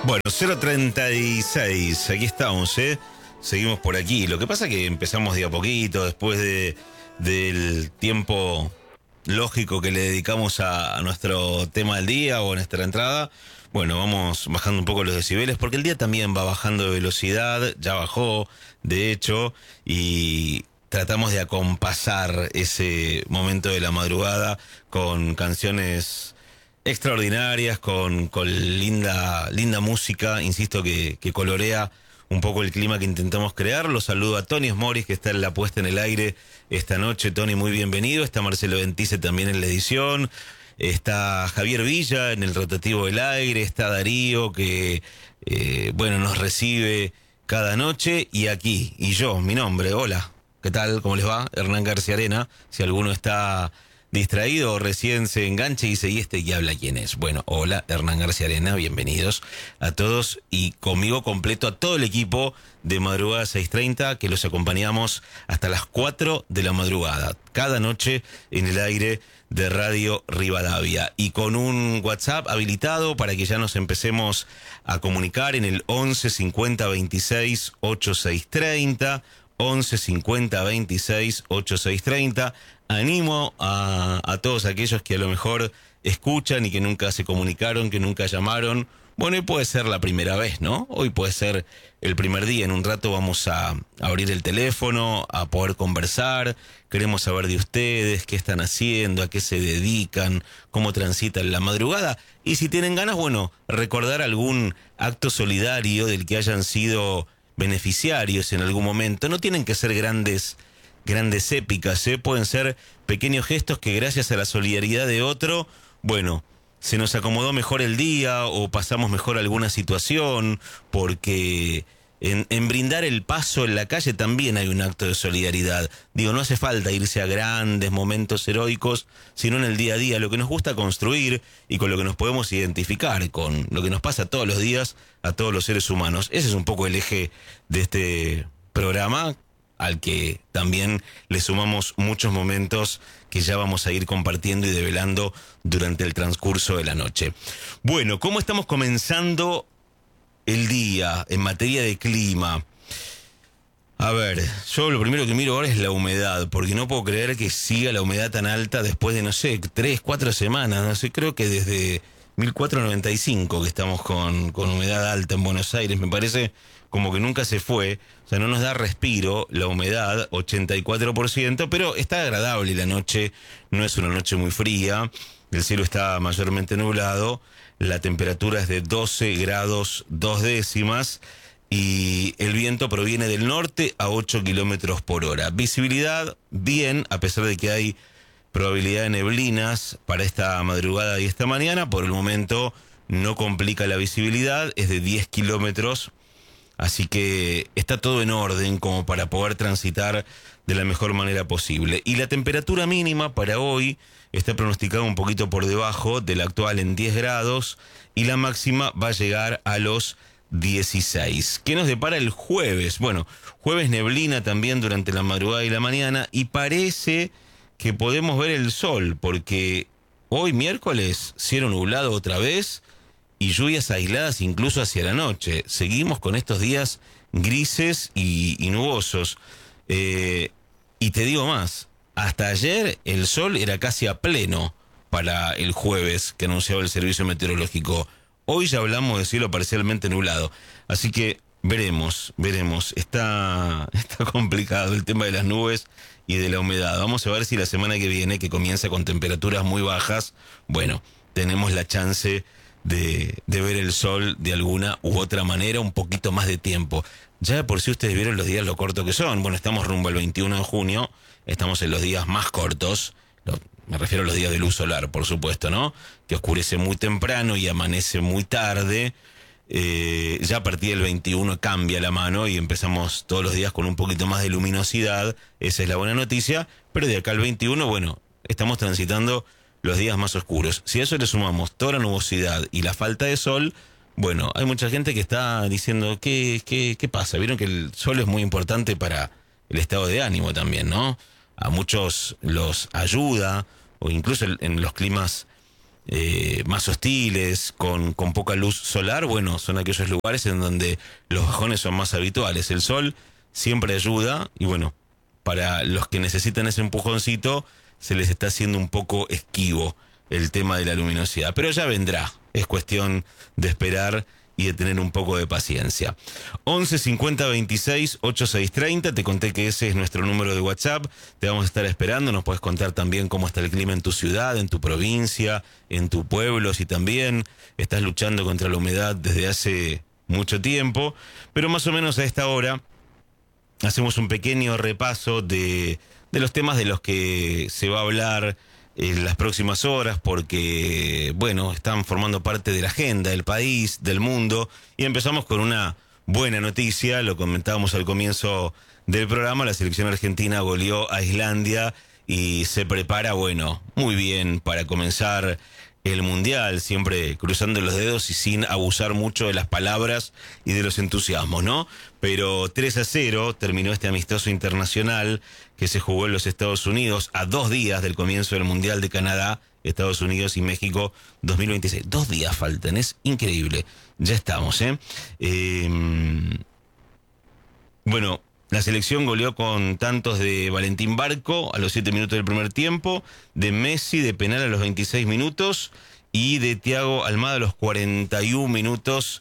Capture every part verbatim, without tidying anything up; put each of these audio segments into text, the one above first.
Bueno, cero treinta y seis, aquí estamos, ¿eh? Seguimos por aquí. Lo que pasa es que empezamos de a poquito, después de, del tiempo lógico que le dedicamos a, a nuestro tema del día o a nuestra entrada. Bueno, vamos bajando un poco los decibeles, porque el día también va bajando de velocidad, ya bajó, de hecho, y tratamos de acompasar ese momento de la madrugada con canciones extraordinarias, con, con linda, linda música, insisto, que, que colorea un poco el clima que intentamos crear. Los saludo a Tony Smoris, que está en la puesta en el aire esta noche. Tony, muy bienvenido. Está Marcelo Ventice también en la edición. Está Javier Villa en el rotativo del aire. Está Darío, que, eh, bueno, nos recibe cada noche. Y aquí, y yo, mi nombre, hola, ¿qué tal? ¿Cómo les va? Hernán García Arena. Si alguno está distraído o recién se engancha y dice, ¿y este que habla quién es? Bueno, hola, Hernán García Arena, bienvenidos a todos y conmigo completo a todo el equipo de Madrugada seiscientos treinta, que los acompañamos hasta las cuatro de la madrugada, cada noche en el aire de Radio Rivadavia, y con un WhatsApp habilitado para que ya nos empecemos a comunicar en el once cincuenta veintiséis ochenta y seis treinta, once cincuenta veintiséis ochenta y seis treinta. Animo a, a todos aquellos que a lo mejor escuchan y que nunca se comunicaron, que nunca llamaron. Bueno, hoy puede ser la primera vez, ¿no? Hoy puede ser el primer día. En un rato vamos a abrir el teléfono, a poder conversar. Queremos saber de ustedes, qué están haciendo, a qué se dedican, cómo transitan la madrugada. Y si tienen ganas, bueno, recordar algún acto solidario del que hayan sido beneficiarios en algún momento. No tienen que ser grandes grandes épicas, ¿eh? Pueden ser pequeños gestos que gracias a la solidaridad de otro, bueno, se nos acomodó mejor el día o pasamos mejor alguna situación, porque en, en brindar el paso en la calle también hay un acto de solidaridad. Digo, no hace falta irse a grandes momentos heroicos, sino en el día a día, lo que nos gusta construir y con lo que nos podemos identificar, con lo que nos pasa todos los días a todos los seres humanos. Ese es un poco el eje de este programa, al que también le sumamos muchos momentos que ya vamos a ir compartiendo y develando durante el transcurso de la noche. Bueno, ¿cómo estamos comenzando el día en materia de clima? A ver, yo lo primero que miro ahora es la humedad, porque no puedo creer que siga la humedad tan alta después de, no sé, tres, cuatro semanas, no sé, creo que desde mil cuatrocientos noventa y cinco que estamos con, con humedad alta en Buenos Aires, me parece como que nunca se fue, o sea, no nos da respiro la humedad, ochenta y cuatro por ciento, pero está agradable la noche, no es una noche muy fría, el cielo está mayormente nublado, la temperatura es de doce grados dos décimas y el viento proviene del norte a ocho kilómetros por hora. Visibilidad bien, a pesar de que hay probabilidad de neblinas para esta madrugada y esta mañana, por el momento no complica la visibilidad, es de diez kilómetros. Así que está todo en orden como para poder transitar de la mejor manera posible. Y la temperatura mínima para hoy está pronosticada un poquito por debajo de la actual en diez grados y la máxima va a llegar a los dieciséis. ¿Qué nos depara el jueves? Bueno, jueves neblina también durante la madrugada y la mañana y parece que podemos ver el sol porque hoy miércoles cielo nublado otra vez y lluvias aisladas incluso hacia la noche. Seguimos con estos días grises y, y nubosos. Eh, y te digo más, hasta ayer el sol era casi a pleno para el jueves que anunciaba el servicio meteorológico. Hoy ya hablamos de cielo parcialmente nublado. Así que veremos, veremos. Está, está complicado el tema de las nubes y de la humedad. Vamos a ver si la semana que viene, que comienza con temperaturas muy bajas, bueno, tenemos la chance De, de ver el sol de alguna u otra manera, un poquito más de tiempo. Ya por si ustedes vieron los días lo corto que son. Bueno, estamos rumbo al veintiuno de junio, estamos en los días más cortos, lo, me refiero a los días de luz solar, por supuesto, ¿no? Que oscurece muy temprano y amanece muy tarde. Eh, ya a partir del veintiuno cambia la mano y empezamos todos los días con un poquito más de luminosidad, esa es la buena noticia, pero de acá al veintiuno, bueno, estamos transitando los días más oscuros. Si a eso le sumamos toda la nubosidad y la falta de sol, bueno, hay mucha gente que está diciendo, ¿qué, qué, qué pasa? Vieron que el sol es muy importante para el estado de ánimo también, ¿no? A muchos los ayuda, o incluso en los climas eh, más hostiles, con, con poca luz solar, bueno, son aquellos lugares en donde los bajones son más habituales. El sol siempre ayuda y bueno, para los que necesitan ese empujoncito, se les está haciendo un poco esquivo el tema de la luminosidad. Pero ya vendrá, es cuestión de esperar y de tener un poco de paciencia. once cincuenta veintiséis ochenta y seis treinta, te conté que ese es nuestro número de WhatsApp, te vamos a estar esperando, nos puedes contar también cómo está el clima en tu ciudad, en tu provincia, en tu pueblo, si también estás luchando contra la humedad desde hace mucho tiempo, pero más o menos a esta hora hacemos un pequeño repaso de, de los temas de los que se va a hablar en las próximas horas, porque, bueno, están formando parte de la agenda del país, del mundo, y empezamos con una buena noticia, lo comentábamos al comienzo del programa, la selección argentina goleó a Islandia y se prepara, bueno, muy bien para comenzar el Mundial, siempre cruzando los dedos y sin abusar mucho de las palabras y de los entusiasmos, ¿no? Pero tres a cero terminó este amistoso internacional que se jugó en los Estados Unidos a dos días del comienzo del Mundial de Canadá, Estados Unidos y México dos mil veintiséis. Dos días faltan, es increíble. Ya estamos, ¿eh? eh bueno, la selección goleó con tantos de Valentín Barco a los siete minutos del primer tiempo, de Messi de penal a los veintiséis minutos y de Thiago Almada a los cuarenta y un minutos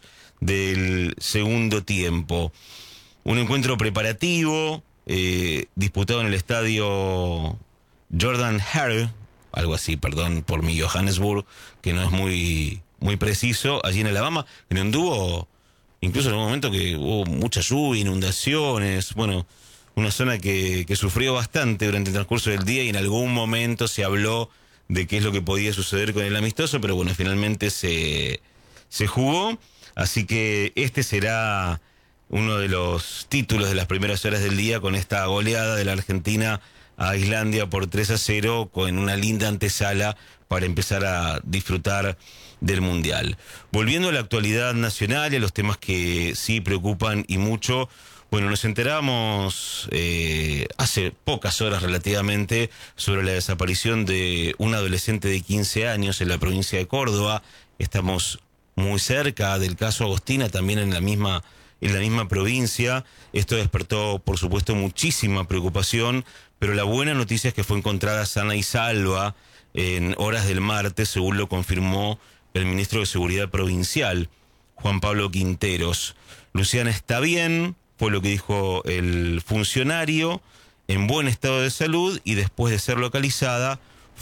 del segundo tiempo. Un encuentro preparativo, eh, disputado en el estadio Jordan Hare, algo así, perdón por mi Johannesburg, que no es muy, muy preciso, allí en Alabama, en donde hubo, incluso en un momento que hubo mucha lluvia, inundaciones, bueno, una zona que, que sufrió bastante durante el transcurso del día y en algún momento se habló de qué es lo que podía suceder con el amistoso, pero bueno, finalmente se, se jugó, así que este será uno de los títulos de las primeras horas del día con esta goleada de la Argentina a Islandia por tres a cero, con una linda antesala para empezar a disfrutar del Mundial. Volviendo a la actualidad nacional y a los temas que sí preocupan y mucho, bueno, nos enteramos eh, hace pocas horas relativamente sobre la desaparición de un adolescente de quince años en la provincia de Córdoba. Estamos muy cerca del caso Agostina, también en la misma en la misma provincia. Esto despertó, por supuesto, muchísima preocupación, pero la buena noticia es que fue encontrada sana y salva en horas del martes, según lo confirmó el ministro de Seguridad Provincial, Juan Pablo Quinteros. Luciana está bien, fue lo que dijo el funcionario, en buen estado de salud, y después de ser localizada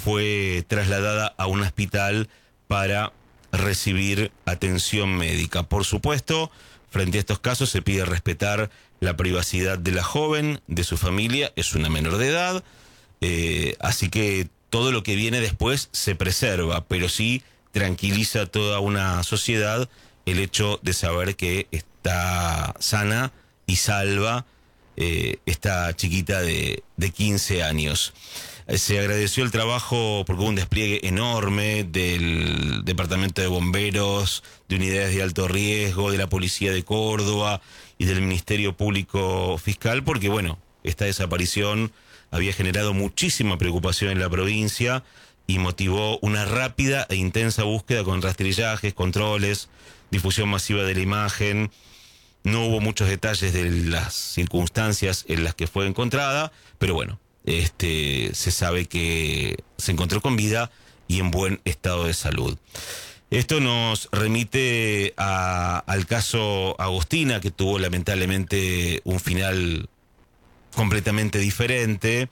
fue trasladada a un hospital para recibir atención médica. Por supuesto, frente a estos casos se pide respetar la privacidad de la joven, de su familia, es una menor de edad, eh, así que todo lo que viene después se preserva, pero sí tranquiliza a toda una sociedad el hecho de saber que está sana y salva eh, esta chiquita de, de quince años. Se agradeció el trabajo porque hubo un despliegue enorme del Departamento de Bomberos, de unidades de alto riesgo, de la Policía de Córdoba y del Ministerio Público Fiscal, porque bueno, esta desaparición había generado muchísima preocupación en la provincia y motivó una rápida e intensa búsqueda con rastrillajes, controles, difusión masiva de la imagen. No hubo muchos detalles de las circunstancias en las que fue encontrada, pero bueno, este, se sabe que se encontró con vida y en buen estado de salud. Esto nos remite a, al caso Agostina, que tuvo lamentablemente un final completamente diferente.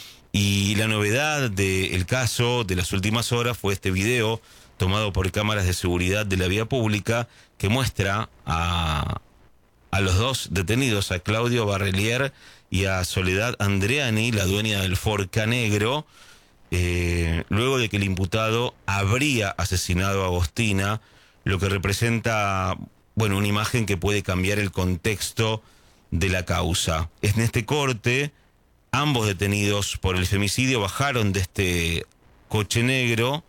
Y la novedad del caso de las últimas horas fue este video tomado por cámaras de seguridad de la vía pública que muestra a, a los dos detenidos, a Claudio Barrelier y a Soledad Andreani, la dueña del Ford Ka Negro, eh, luego de que el imputado habría asesinado a Agostina, lo que representa, bueno, una imagen que puede cambiar el contexto de la causa. En este corte, ambos detenidos por el femicidio bajaron de este coche negro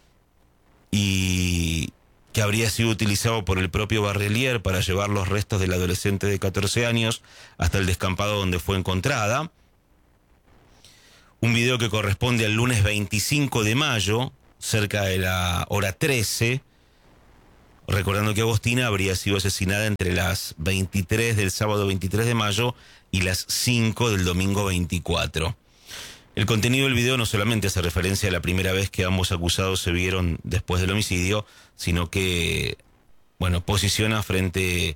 y que habría sido utilizado por el propio Barrelier para llevar los restos del adolescente de catorce años hasta el descampado donde fue encontrada. Un video que corresponde al lunes veinticinco de mayo, cerca de la hora trece, recordando que Agostina habría sido asesinada entre las veintitrés del sábado veintitrés de mayo y las cinco del domingo veinticuatro. El contenido del video no solamente hace referencia a la primera vez que ambos acusados se vieron después del homicidio, sino que, bueno, posiciona frente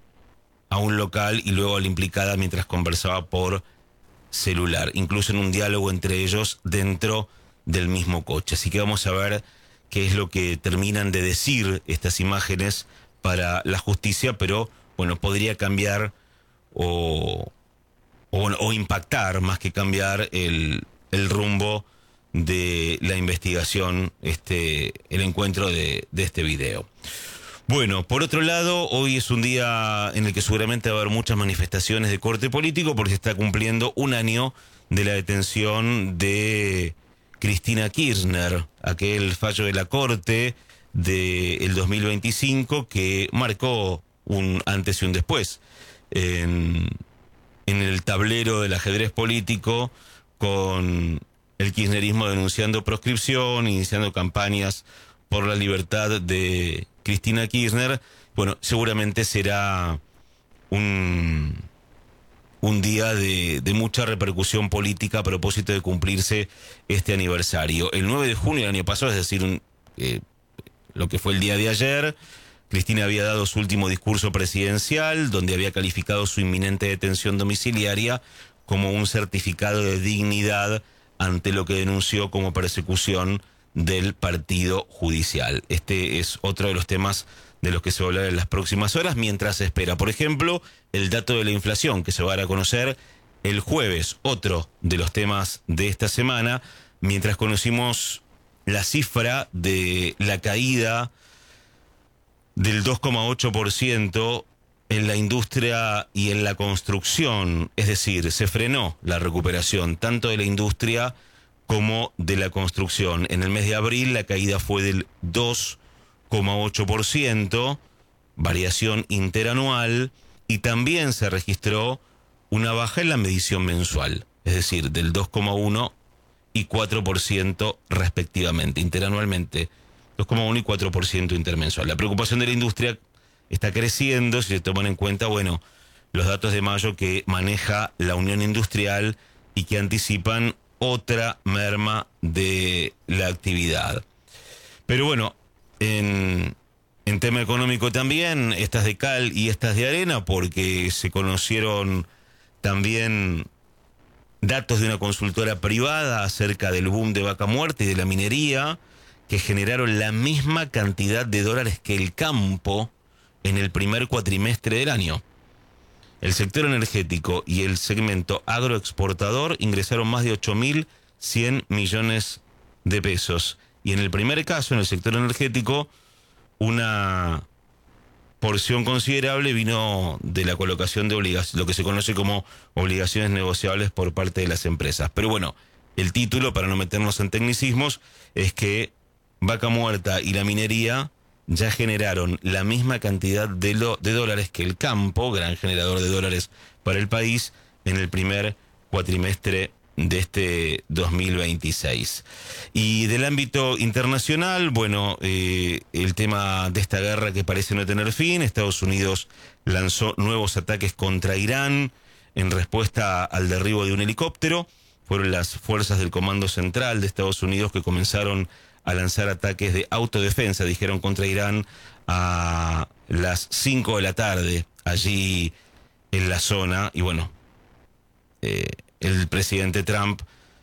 a un local y luego a la implicada mientras conversaba por celular, incluso en un diálogo entre ellos dentro del mismo coche. Así que vamos a ver qué es lo que terminan de decir estas imágenes para la justicia, pero bueno, podría cambiar o, o, o impactar más que cambiar el, el rumbo de la investigación, este, el encuentro de, de este video. Bueno, por otro lado, hoy es un día en el que seguramente va a haber muchas manifestaciones de corte político porque se está cumpliendo un año de la detención de Cristina Kirchner, aquel fallo de la Corte del dos mil veinticinco que marcó un antes y un después en, en el tablero del ajedrez político, con el kirchnerismo denunciando proscripción, iniciando campañas por la libertad de Cristina Kirchner. Bueno, seguramente será un, un día de, de mucha repercusión política a propósito de cumplirse este aniversario. El nueve de junio del año pasado, es decir, eh, lo que fue el día de ayer, Cristina había dado su último discurso presidencial, donde había calificado su inminente detención domiciliaria como un certificado de dignidad ante lo que denunció como persecución del partido judicial. Este es otro de los temas de los que se va a hablar en las próximas horas, mientras se espera, por ejemplo, el dato de la inflación que se va a dar a conocer el jueves, otro de los temas de esta semana, mientras conocimos la cifra de la caída del dos coma ocho por ciento en la industria y en la construcción, es decir, se frenó la recuperación tanto de la industria como de la construcción. En el mes de abril la caída fue del dos coma ocho por ciento, variación interanual, y también se registró una baja en la medición mensual, es decir, del dos coma uno y cuatro por ciento respectivamente, interanualmente, dos coma uno y cuatro por ciento intermensual. La preocupación de la industria está creciendo si se toman en cuenta, bueno, los datos de mayo que maneja la Unión Industrial y que anticipan otra merma de la actividad. Pero bueno, en, en tema económico también, estas de cal y estas de arena, porque se conocieron también datos de una consultora privada acerca del boom de Vaca Muerta y de la minería, que generaron la misma cantidad de dólares que el campo en el primer cuatrimestre del año. El sector energético y el segmento agroexportador ingresaron más de ocho mil cien millones de pesos. Y en el primer caso, en el sector energético, una porción considerable vino de la colocación de obligaciones, lo que se conoce como obligaciones negociables por parte de las empresas. Pero bueno, el título, para no meternos en tecnicismos, es que Vaca Muerta y la minería ya generaron la misma cantidad de, lo, de dólares que el campo, gran generador de dólares para el país, en el primer cuatrimestre de este dos mil veintiséis. Y del ámbito internacional, bueno, eh, el tema de esta guerra que parece no tener fin. Estados Unidos lanzó nuevos ataques contra Irán en respuesta al derribo de un helicóptero. Fueron las fuerzas del Comando Central de Estados Unidos que comenzaron a lanzar ataques de autodefensa, dijeron, contra Irán a las cinco de la tarde, allí en la zona. Y bueno, eh, el presidente Trump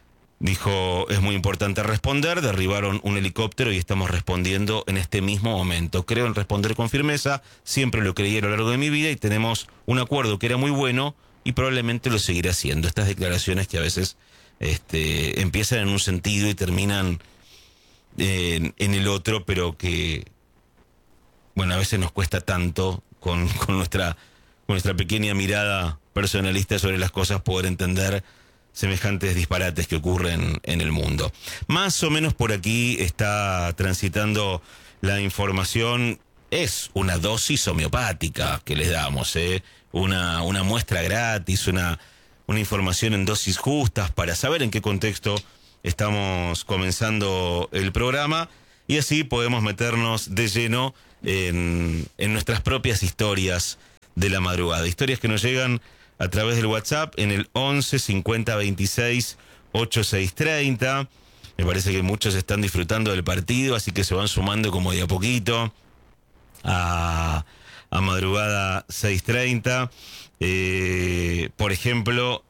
dijo, es muy importante responder, derribaron un helicóptero y estamos respondiendo en este mismo momento. Creo en responder con firmeza, siempre lo creí a lo largo de mi vida y tenemos un acuerdo que era muy bueno y probablemente lo seguiré haciendo. Estas declaraciones que a veces este, empiezan en un sentido y terminan En, en el otro, pero que, bueno, a veces nos cuesta tanto con, con, nuestra, con nuestra pequeña mirada personalista sobre las cosas poder entender semejantes disparates que ocurren en el mundo. Más o menos por aquí está transitando la información. Es una dosis homeopática que les damos, ¿eh? Una, una muestra gratis, una, una información en dosis justas para saber en qué contexto estamos comenzando el programa y así podemos meternos de lleno en, en nuestras propias historias de la madrugada. Historias que nos llegan a través del WhatsApp en el once cincuenta veintiséis ochenta y seis treinta. Me parece que muchos están disfrutando del partido, así que se van sumando como de a poquito a, a madrugada seis treinta. Eh, por ejemplo,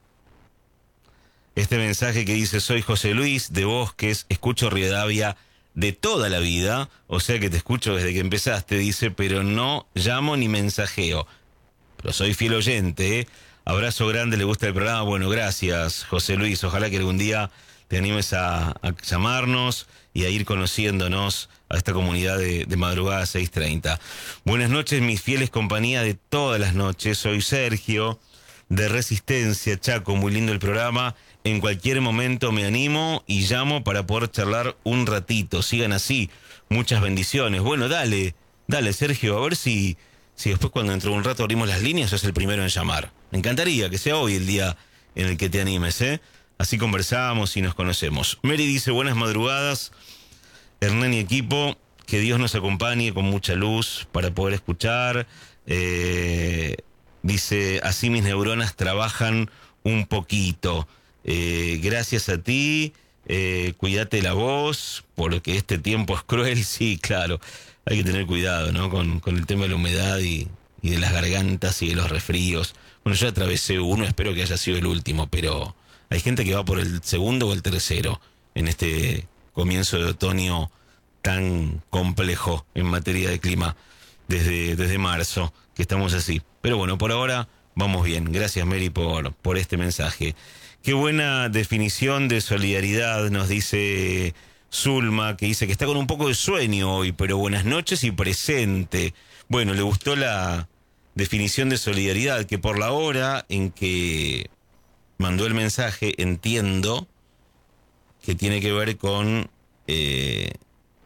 este mensaje que dice: soy José Luis de Bosques, escucho Rivadavia de toda la vida, o sea que te escucho desde que empezaste, dice, pero no llamo ni mensajeo. Pero soy fiel oyente, ¿eh? Abrazo grande, le gusta el programa. Bueno, gracias, José Luis. Ojalá que algún día te animes a, a llamarnos y a ir conociéndonos a esta comunidad de, de madrugada seis treinta. Buenas noches, mis fieles compañía de todas las noches. Soy Sergio, de Resistencia, Chaco. Muy lindo el programa. En cualquier momento me animo y llamo para poder charlar un ratito. Sigan así. Muchas bendiciones. Bueno, dale, dale, Sergio, a ver si... Si después cuando dentro de un rato abrimos las líneas, sos el primero en llamar. Me encantaría que sea hoy el día en el que te animes, ¿eh? Así conversamos y nos conocemos. Mary dice: buenas madrugadas, Hernán y equipo, que Dios nos acompañe con mucha luz para poder escuchar. Eh, dice: así mis neuronas trabajan un poquito. Eh, gracias a ti, eh, cuídate la voz, porque este tiempo es cruel. Sí, claro. Hay que tener cuidado, ¿no? Con, con el tema de la humedad y, y de las gargantas y de los resfríos. Bueno, yo atravesé uno, espero que haya sido el último, pero hay gente que va por el segundo o el tercero en este comienzo de otoño tan complejo en materia de clima desde, desde marzo, que estamos así. Pero bueno, por ahora vamos bien. Gracias, Mary, por, por este mensaje. Qué buena definición de solidaridad, nos dice Zulma, que dice que está con un poco de sueño hoy, pero buenas noches y presente. Bueno, le gustó la definición de solidaridad, que por la hora en que mandó el mensaje entiendo que tiene que ver con eh,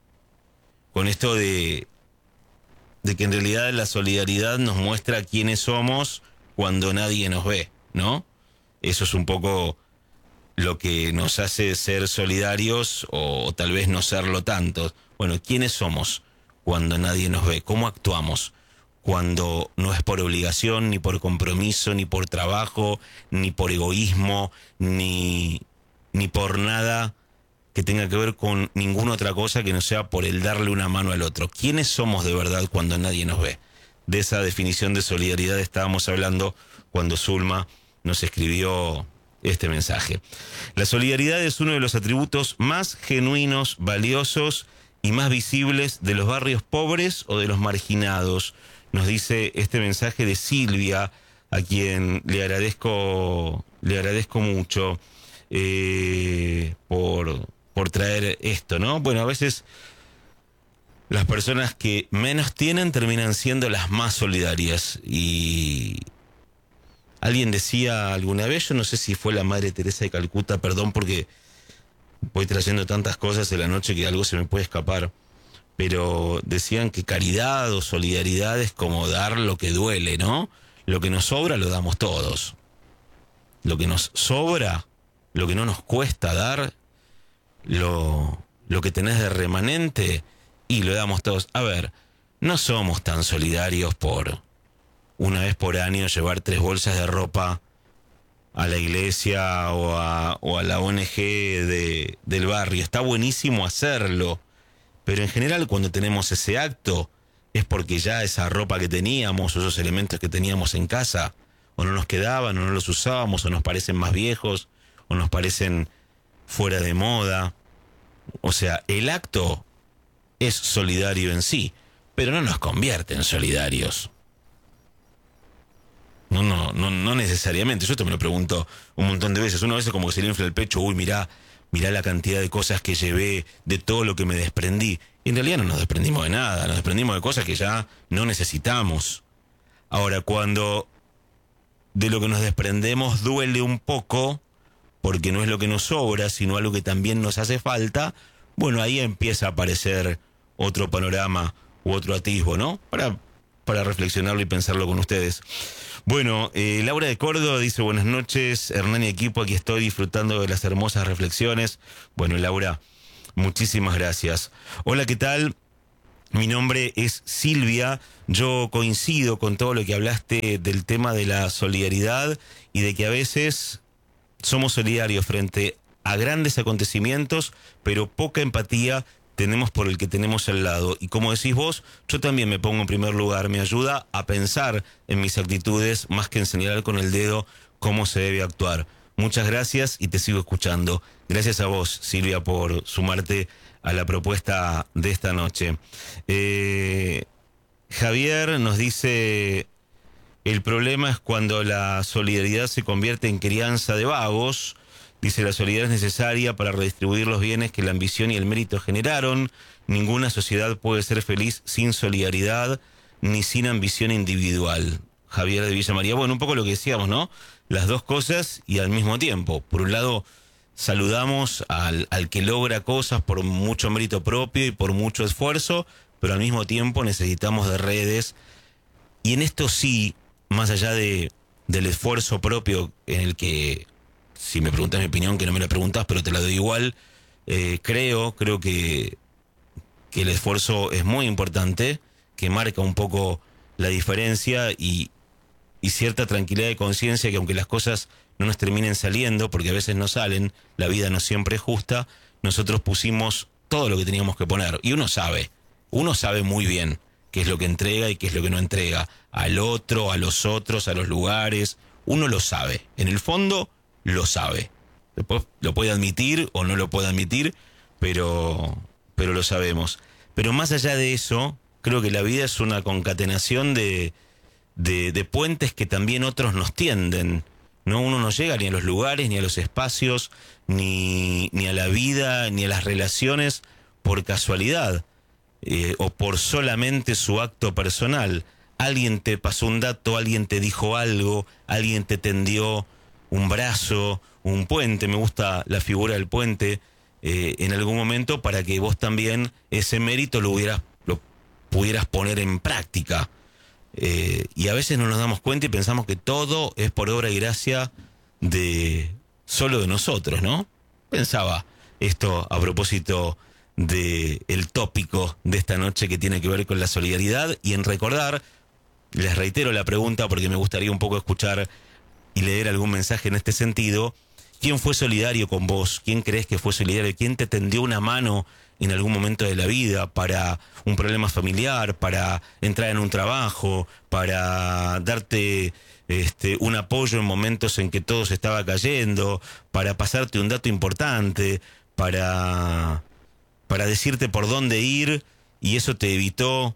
con esto de, de que en realidad la solidaridad nos muestra quiénes somos cuando nadie nos ve, ¿no? Eso es un poco lo que nos hace ser solidarios o, o tal vez no serlo tanto. Bueno, ¿quiénes somos cuando nadie nos ve? ¿Cómo actuamos cuando no es por obligación, ni por compromiso, ni por trabajo, ni por egoísmo, ni, ni por nada que tenga que ver con ninguna otra cosa que no sea por el darle una mano al otro? ¿Quiénes somos de verdad cuando nadie nos ve? De esa definición de solidaridad estábamos hablando cuando Zulma nos escribió este mensaje. La solidaridad es uno de los atributos más genuinos, valiosos y más visibles de los barrios pobres o de los marginados. Nos dice este mensaje de Silvia, a quien le agradezco, le agradezco mucho eh, por, por traer esto, ¿no? Bueno, a veces las personas que menos tienen terminan siendo las más solidarias. Y alguien decía alguna vez, yo no sé si fue la Madre Teresa de Calcuta, perdón porque voy trayendo tantas cosas en la noche que algo se me puede escapar, pero decían que caridad o solidaridad es como dar lo que duele, ¿no? Lo que nos sobra lo damos todos. Lo que nos sobra, lo que no nos cuesta dar, lo, lo que tenés de remanente, y lo damos todos. A ver, no somos tan solidarios por una vez por año llevar tres bolsas de ropa a la iglesia o a, o a la O N G de, del barrio. Está buenísimo hacerlo, pero en general cuando tenemos ese acto es porque ya esa ropa que teníamos, o esos elementos que teníamos en casa, o no nos quedaban, o no los usábamos, o nos parecen más viejos, o nos parecen fuera de moda. O sea, el acto es solidario en sí, pero no nos convierte en solidarios. No, no, no, no necesariamente. Yo esto me lo pregunto un montón de veces. Una vez como que se le infla el pecho, uy, mirá, mirá la cantidad de cosas que llevé, de todo lo que me desprendí. Y en realidad no nos desprendimos de nada, nos desprendimos de cosas que ya no necesitamos. Ahora, cuando de lo que nos desprendemos duele un poco, porque no es lo que nos sobra, sino algo que también nos hace falta, bueno, ahí empieza a aparecer otro panorama u otro atisbo, ¿no? Para, para reflexionarlo y pensarlo con ustedes. Bueno, eh, Laura de Córdoba dice, buenas noches, Hernán y equipo, aquí estoy disfrutando de las hermosas reflexiones. Bueno, Laura, muchísimas gracias. Hola, ¿qué tal? Mi nombre es Silvia. Yo coincido con todo lo que hablaste del tema de la solidaridad y de que a veces somos solidarios frente a grandes acontecimientos, pero poca empatía tenemos por el que tenemos al lado. Y como decís vos, yo también me pongo en primer lugar. Me ayuda a pensar en mis actitudes más que en señalar con el dedo cómo se debe actuar. Muchas gracias y te sigo escuchando. Gracias a vos, Silvia, por sumarte a la propuesta de esta noche. Eh, Javier nos dice, el problema es cuando la solidaridad se convierte en crianza de vagos. Dice, la solidaridad es necesaria para redistribuir los bienes que la ambición y el mérito generaron. Ninguna sociedad puede ser feliz sin solidaridad ni sin ambición individual. Javier de Villa María. Bueno, un poco lo que decíamos, ¿no? Las dos cosas y al mismo tiempo. Por un lado, saludamos al, al que logra cosas por mucho mérito propio y por mucho esfuerzo, pero al mismo tiempo necesitamos de redes. Y en esto sí, más allá de, del esfuerzo propio en el que, si me preguntas mi opinión, que no me la preguntas, pero te la doy igual, eh, creo, creo que, que el esfuerzo es muy importante, que marca un poco la diferencia y, y cierta tranquilidad de conciencia que aunque las cosas no nos terminen saliendo, porque a veces no salen, la vida no siempre es justa, nosotros pusimos todo lo que teníamos que poner. Y uno sabe, uno sabe muy bien qué es lo que entrega y qué es lo que no entrega, al otro, a los otros, a los lugares, uno lo sabe. En el fondo, lo sabe. Después lo puede admitir o no lo puede admitir, pero, pero lo sabemos. Pero más allá de eso, creo que la vida es una concatenación de, de, de puentes que también otros nos tienden. No, uno no llega ni a los lugares, ni a los espacios, ni, ni a la vida, ni a las relaciones por casualidad, eh, o por solamente su acto personal. Alguien te pasó un dato, alguien te dijo algo, alguien te tendió un brazo, un puente. Me gusta la figura del puente eh, en algún momento para que vos también ese mérito lo, hubieras, lo pudieras poner en práctica. Eh, y a veces no nos damos cuenta y pensamos que todo es por obra y gracia de solo de nosotros, ¿no? Pensaba esto a propósito del tópico de esta noche que tiene que ver con la solidaridad y en recordar, les reitero la pregunta porque me gustaría un poco escuchar y leer algún mensaje en este sentido. ¿Quién fue solidario con vos? ¿Quién crees que fue solidario? ¿Quién te tendió una mano en algún momento de la vida para un problema familiar, para entrar en un trabajo, para darte este, un apoyo en momentos en que todo se estaba cayendo, para pasarte un dato importante, para, para decirte por dónde ir y eso te evitó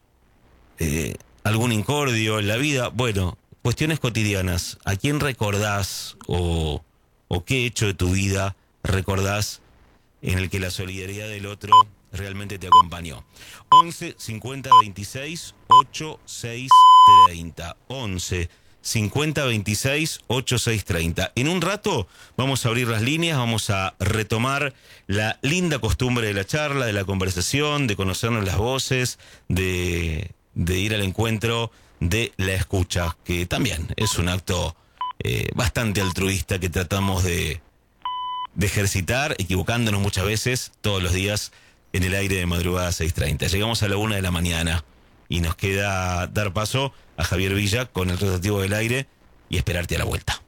eh, algún incordio en la vida? Bueno, cuestiones cotidianas. ¿A quién recordás o, o qué hecho de tu vida recordás en el que la solidaridad del otro realmente te acompañó? once cincuenta veintiséis ochenta y seis treinta. once cincuenta veintiséis ochenta y seis treinta. En un rato vamos a abrir las líneas, vamos a retomar la linda costumbre de la charla, de la conversación, de conocernos las voces, de, de ir al encuentro de la escucha, que también es un acto eh, bastante altruista que tratamos de, de ejercitar, equivocándonos muchas veces, todos los días, en el aire de madrugada seis treinta. Llegamos a la una de la mañana y nos queda dar paso a Javier Villa con el rotativo del aire y esperarte a la vuelta.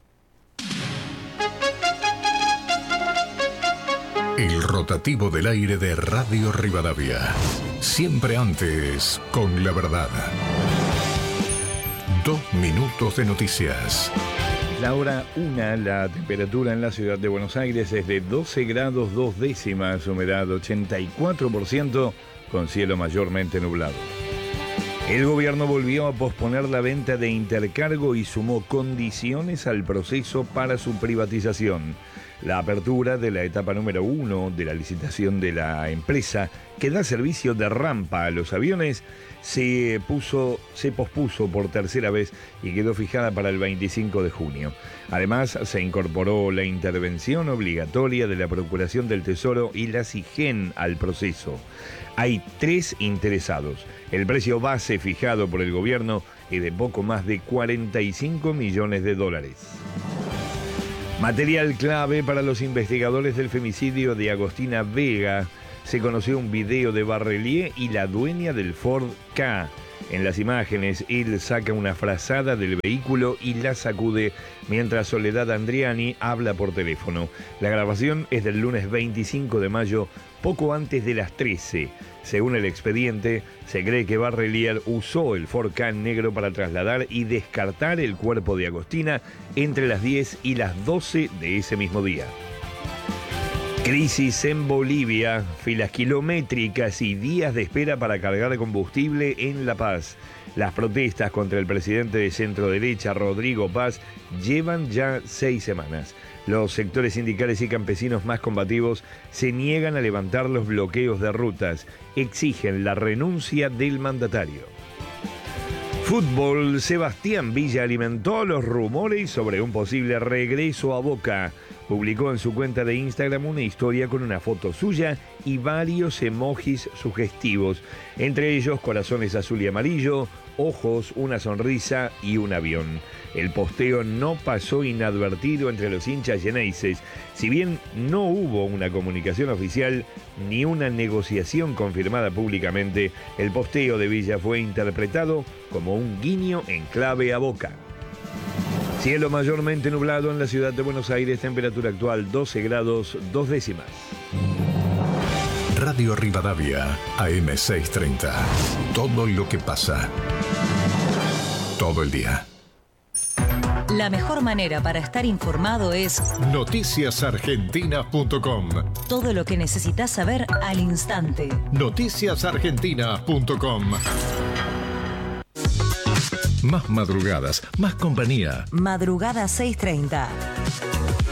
El rotativo del aire de Radio Rivadavia. Siempre antes con la verdad. Dos minutos de noticias. La hora una, la temperatura en la ciudad de Buenos Aires es de doce grados dos décimas, humedad ochenta y cuatro por ciento, con cielo mayormente nublado. El gobierno volvió a posponer la venta de Intercargo y sumó condiciones al proceso para su privatización. La apertura de la etapa número uno de la licitación de la empresa que da servicio de rampa a los aviones se, puso, se pospuso por tercera vez y quedó fijada para el veinticinco de junio. Además, se incorporó la intervención obligatoria de la Procuración del Tesoro y la SIGEN al proceso. Hay tres interesados. El precio base fijado por el gobierno es de poco más de cuarenta y cinco millones de dólares. Material clave para los investigadores del femicidio de Agostina Vega. Se conoció un video de Barrelier y la dueña del Ford Ka. En las imágenes, él saca una frazada del vehículo y la sacude mientras Soledad Andriani habla por teléfono. La grabación es del lunes veinticinco de mayo, poco antes de las trece. Según el expediente, se cree que Barrelier usó el Ford Ka negro para trasladar y descartar el cuerpo de Agostina entre las diez y las doce de ese mismo día. Crisis en Bolivia, filas kilométricas y días de espera para cargar combustible en La Paz. Las protestas contra el presidente de centro derecha, Rodrigo Paz, llevan ya seis semanas. Los sectores sindicales y campesinos más combativos se niegan a levantar los bloqueos de rutas, exigen la renuncia del mandatario. Fútbol, Sebastián Villa alimentó los rumores sobre un posible regreso a Boca. Publicó en su cuenta de Instagram una historia con una foto suya y varios emojis sugestivos, entre ellos corazones azul y amarillo, ojos, una sonrisa y un avión. El posteo no pasó inadvertido entre los hinchas yeneises. Si bien no hubo una comunicación oficial ni una negociación confirmada públicamente, el posteo de Villa fue interpretado como un guiño en clave a Boca. Cielo mayormente nublado en la ciudad de Buenos Aires, temperatura actual doce grados, dos décimas. Radio Rivadavia, A M seiscientos treinta. Todo lo que pasa. Todo el día. La mejor manera para estar informado es noticias argentinas punto com. Todo lo que necesitas saber al instante. noticias argentinas punto com. Más madrugadas, más compañía. Madrugada seiscientos treinta.